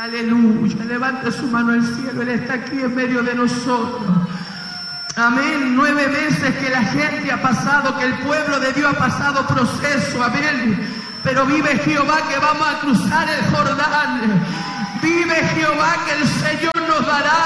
Aleluya. Levante su mano al cielo. Él está aquí en medio de nosotros. Amén. 9 veces que la gente ha pasado, que el pueblo de Dios ha pasado proceso. Amén. Pero vive Jehová que vamos a cruzar el Jordán. Vive Jehová que el Señor nos dará